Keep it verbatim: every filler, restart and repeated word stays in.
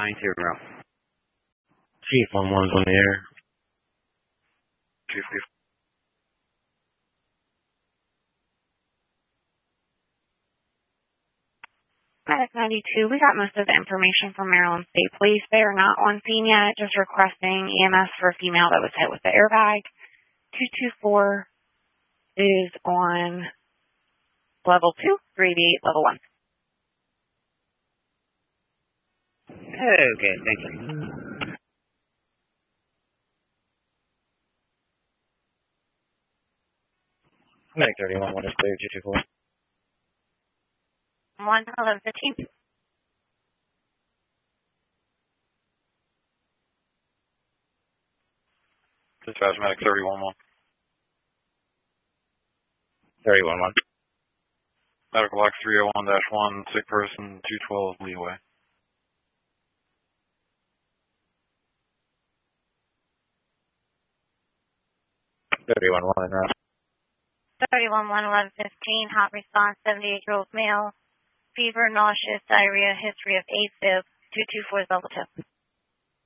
nine zero. Chief, one one's on the air. Chief, Chief. Medic ninety-two, we got most of the information from Maryland State Police. They are not on scene yet, just requesting E M S for a female that was hit with the airbag. two two four is on level two, three eighty-eight level one. Okay, thank you. Medic thirty-one, one is clear, two two four. one, eleven fifteen. Dispatch medic thirty-one one. thirty-one one. Medical box three oh one dash one, sick person, two twelve leeway. thirty-one one, right? thirty-one one, eleven fifteen, hot response, seventy-eight-year-old male, fever, nauseous, diarrhea, history of AFib, two two four is level two.